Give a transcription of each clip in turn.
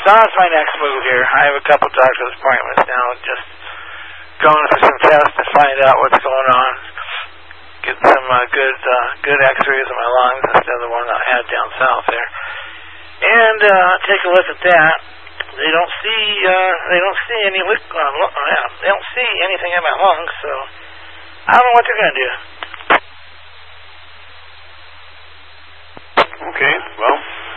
So that's my next move here. I have a couple doctor's appointments now. Just going for some tests to find out what's going on. Get some good x-rays of my lungs instead of the one I had down south there. And take a look at that. They don't see any they don't see anything in my lungs, so I don't know what they're going to do. Okay, well,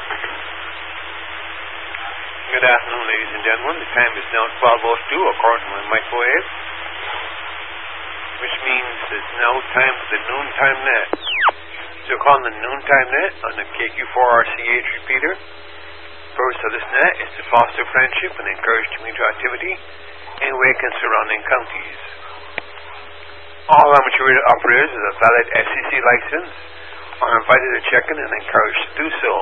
good afternoon, ladies and gentlemen. The time is now 12:02 according to my microwave, which means it's now time for the noontime net. So call the noontime net on the KQ4RCH repeater. The purpose of this net is to foster friendship and encourage community activity in Wake and surrounding counties. All amateur radio operators with a valid FCC license are invited to check in and encouraged to do so.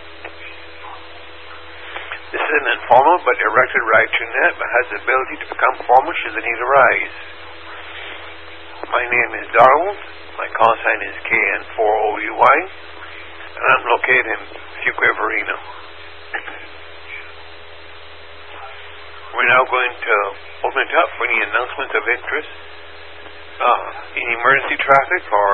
This is an informal but directed right-to net but has the ability to become formal should the need arise. My name is Donald. My call sign is KN4OUY, and I'm located in Fuquay Varina. We're now going to open it up for any announcements of interest, any emergency traffic or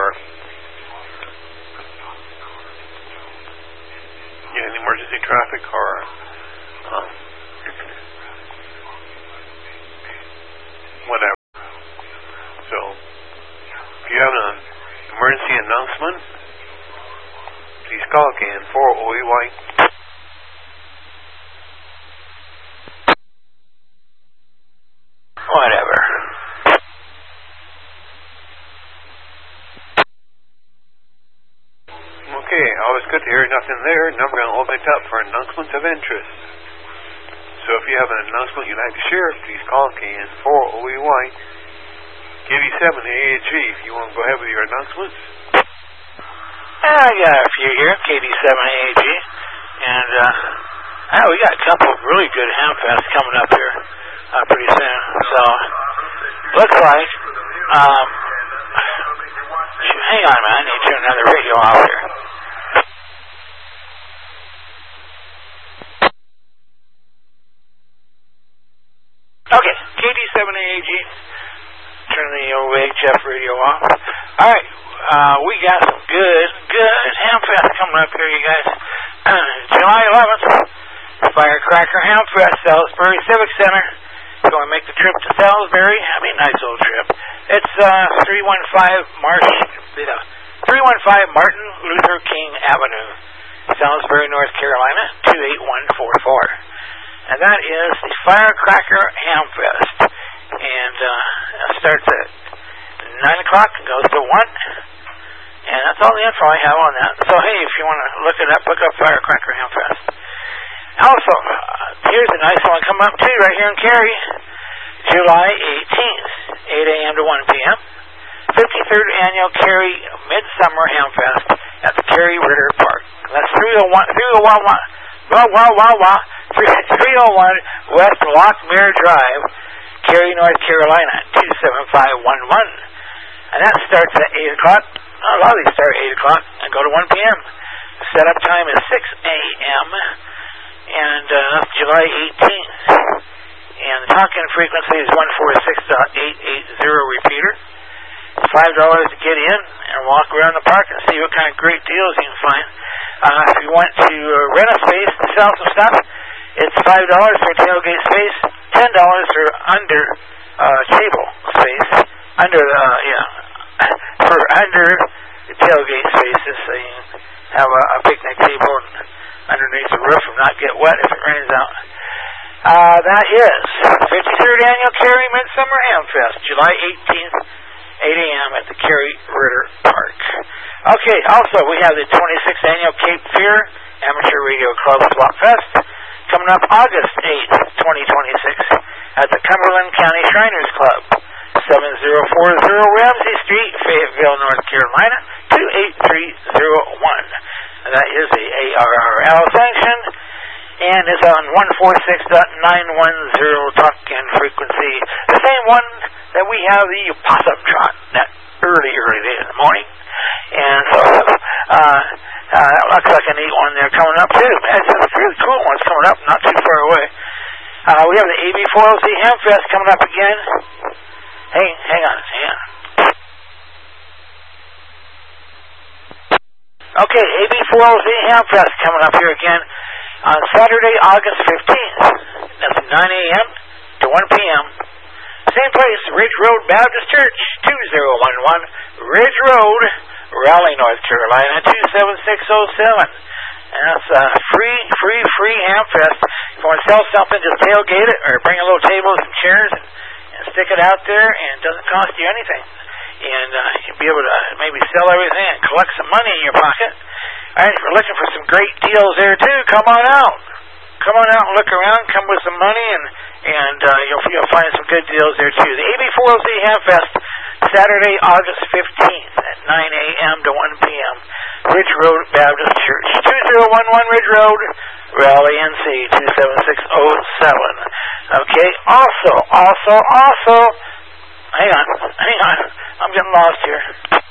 whatever. So, if you have an emergency announcement, please call KN4OUY. Whatever. Okay, always good to hear nothing there. Now we're going to open it up for announcements of interest. So if you have an announcement you'd like to share, please call KN4OUY. KD7AAG, if you want to go ahead with your announcements. I got a few here, KD7AAG. And we got a couple of really good hamfests coming up here pretty soon. So, looks like, hang on a minute, I need to turn another radio off here. Okay, KD7AAG. Turn the OHF radio off. Alright, we got some good hamfests coming up here, you guys. July 11th, Firecracker Hamfest, Salisbury Civic Center. If you want to make the trip to Salisbury, I mean, nice old trip. It's 315 Martin Luther King Avenue, Salisbury, North Carolina, 28144. And that is the Firecracker Hamfest. And it starts at 9 o'clock and goes to 1. And that's all the info I have on that. So, hey, if you want to look it up, look up Firecracker Hamfest. Also, here's a nice one coming up, too, right here in Cary. July 18th, 8 a.m. to 1 p.m. 53rd Annual Cary Midsummer Hamfest at the Cary Ritter Park. That's 301 West Lockmere Drive, Cary, North Carolina, 27511. And that starts at 8 o'clock. A lot of these start at 8 o'clock and go to 1 p.m. The setup time is 6 a.m. And that's July 18th. And the talk-in frequency is 146.880 repeater. It's $5 to get in and walk around the park and see what kind of great deals you can find. If you want to rent a space to sell some stuff, it's $5 for tailgate space, $10 for under table space, under the tailgate spaces, so you can have a picnic table underneath the roof and not get wet if it rains out. That is 53rd Annual Cary Midsummer Hamfest, July 18th, 8 a.m. at the Cary Ritter Park. Okay, also we have the 26th Annual Cape Fear Amateur Radio Club Swap Fest coming up August 8th, 2026 at the Cumberland County Shriners Club, 7040 Ramsey Street, Fayetteville, North Carolina, 28301. That is the ARRL sanctioned, and it's on 146.910 talk-in frequency, the same one that we have the Possum Trot that early day in the morning. And so That looks like a neat one there coming up too. It's a really cool one. It's coming up, not too far away. We have the AB4LZ Hamfest coming up again. Hey, hang on. Okay, AB4LZ Hamfest coming up here again on Saturday, August 15th. That's 9 a.m. to 1 p.m. Same place, Ridge Road Baptist Church, 2011 Ridge Road, Raleigh, North Carolina, 27607. And that's a free Hamfest. If you want to sell something, just tailgate it or bring a little table and chairs and stick it out there, and it doesn't cost you anything. And you'll be able to maybe sell everything and collect some money in your pocket. All right, if you're looking for some great deals there too, come on out. Come on out and look around, come with some money, and you'll find some good deals there too. The AB4LZ Hamfest, Saturday, August 15th at 9 a.m. to 1 p.m. Ridge Road Baptist Church, 2011 Ridge Road, Raleigh, NC, 27607. Okay, also, hang on, I'm getting lost here.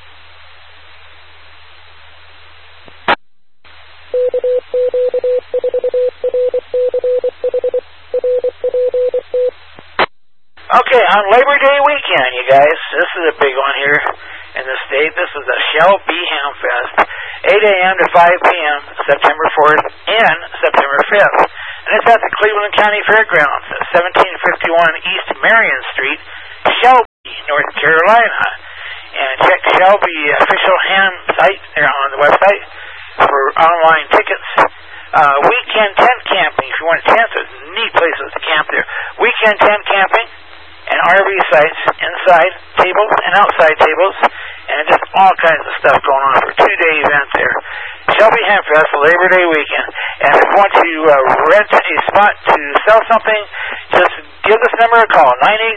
Okay, on Labor Day weekend, you guys, this is a big one here in the state. This is the Shell B Hamfest, 8 a.m. to 5 p.m., September 4th and September 5th. And it's at the Cleveland County Fairgrounds at 1751 East Marion Street, Shelby, North Carolina. And check Shelby official ham site there on the website for online tickets. Weekend tent camping. If you want to tent, there's neat places to camp there. Weekend tent camping and RV sites, inside tables and outside tables, and just all kinds of stuff going on for a 2-day event there. Shelby Hamfest, Labor Day weekend. And if you want to rent a spot to sell something, just give this number a call,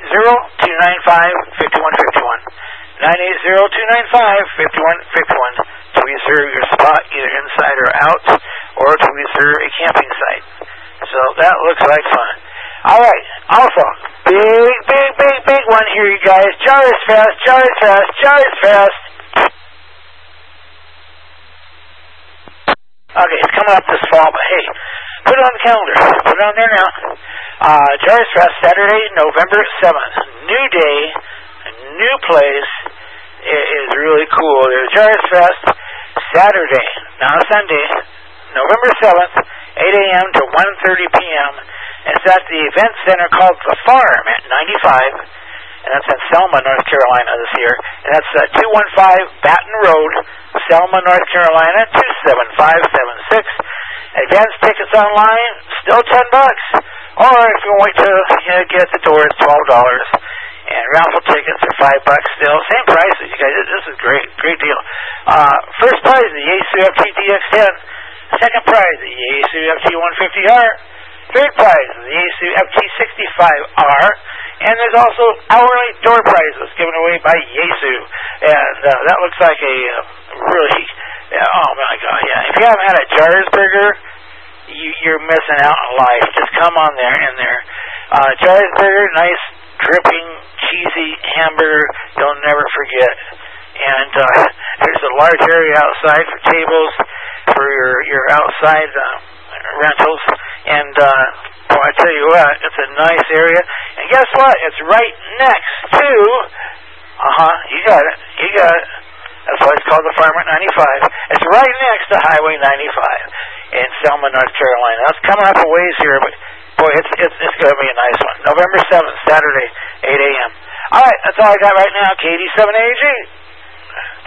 980-295-5151. 980-295-5151 to reserve your spot either inside or out, or to reserve a camping site. So that looks like fun. All right. Also, big one here, you guys. Jarvis Fest. Okay, it's coming up this fall, but hey, put it on the calendar. Put it on there now. Jarvis Fest, Saturday, November 7th. New day, new place. It is really cool. There's Jarvis Fest, Saturday, not Sunday, November 7th, 8 a.m. to 1:30 p.m. It's at the event center called The Farm at 95, and that's in Selma, North Carolina this year. And that's 215 Baton Road, Selma, North Carolina, 27576. Advance tickets online, still $10. Or if you wait to get at the door, it's $12. And raffle tickets are $5 still. Same prices, you guys. This is great deal. First prize, the Yaesu FT DX10. Second prize, the Yaesu FT 150R. Third prize, the Yaesu FT65R. And there's also hourly door prizes given away by Yaesu. And that looks like a really, oh my God, yeah. If you haven't had a Jarvis Burger, you're missing out on life. Just come on there and there. Jarvis Burger, nice, dripping, cheesy hamburger you'll never forget. And there's a large area outside for tables, for your outside rentals. And boy, I tell you what, it's a nice area. And guess what? It's right next to, you got it. That's why it's called The Farm at 95. It's right next to Highway 95 in Selma, North Carolina. That's coming up a ways here, but boy, it's going to be a nice one. November 7th, Saturday, 8 a.m. All right, that's all I got right now. KD7AG.